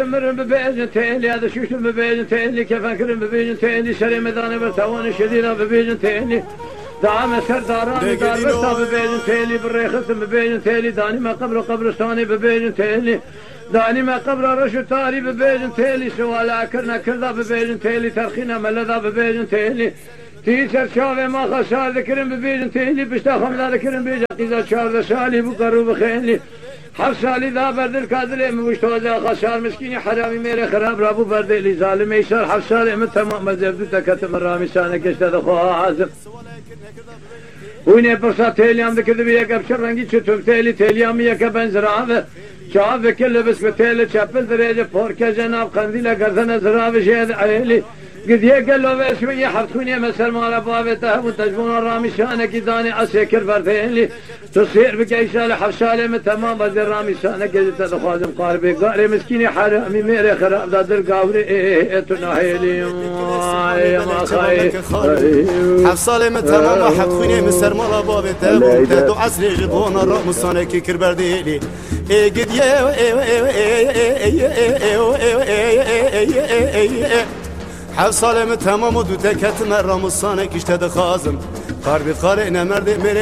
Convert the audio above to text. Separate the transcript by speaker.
Speaker 1: مرن ببيجن تيلي هذا شوش ببيجن تيلي كيف أكرم ببيجن تيلي شري مداني برتوان شديدة ببيجن تيلي دعم سرداران دار بستا ببيجن تيلي بالريخص ببيجن تيلي داني ما قبر قبرستاني ببيجن تيلي داني ما قبر رشو تاري ببيجن تيلي سوالا كرنا كردا ببيجن تيلي ترخينا ملذا ببيجن تيلي تيسر شافي ما خسار ذكرن ببيجن تيلي بشتا خمدا ذكرن بيجن قيزا شار شالي بقرو بخيلي حرسالي ذا برد الكادلي موشتوزا خسار مسكيني حرامي ميري خراب رابو برد اللي ظالم يسار حرسالي من تمام مزبدو تكتم الرامي سانك اشتاد خوها عازم ويني برسا تيليام ذكر بيك ابشر رنگي چطور تيليام يكا بنزرابه شعب كل بس بتيلي چپل دريجه پوركا جناب قنديلا گردن زرابه شهد عيلي قد يقل له بشوية حرخوني مسلم على بابته وتجبون الرامي شانك داني عسكر برثيلي تصير بكيشال حفشالي من تمام بدر رامي شانك قد تدخازم قاربي قاري مسكيني حرامي ميري خراب دادر قاوري تناهيلي يا ما خاي
Speaker 2: حفصالي من تمام حرخوني مسلم على بابته وتدو عسري جبون الرامي شانك كربرديلي قد حفصالي من تمام ودو تكت مرام الصانك اشتد خازم قاربي قارئنا مرد